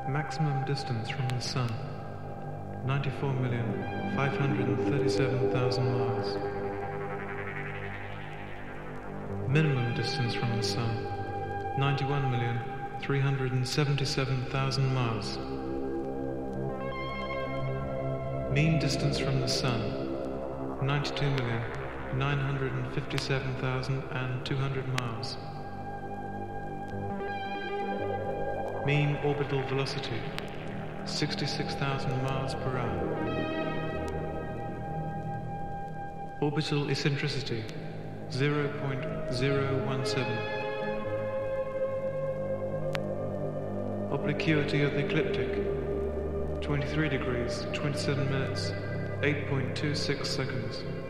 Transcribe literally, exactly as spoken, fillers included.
Maximum distance from the Sun, ninety-four million five hundred thirty-seven thousand miles. Minimum distance from the Sun, ninety-one million three hundred seventy-seven thousand miles. Mean distance from the Sun, ninety-two million nine hundred fifty-seven thousand two hundred miles. Mean orbital velocity, sixty-six thousand miles per hour. Orbital eccentricity, zero point zero one seven. Obliquity of the ecliptic, twenty-three degrees, twenty-seven minutes, eight point two six seconds.